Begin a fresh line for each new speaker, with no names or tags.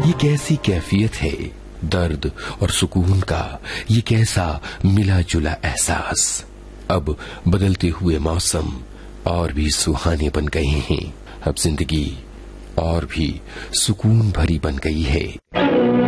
ये कैसी कैफियत है, दर्द और सुकून का ये कैसा मिला जुला एहसास। अब बदलते हुए मौसम और भी सुहाने बन गए हैं, अब जिंदगी और भी सुकून भरी बन गई है।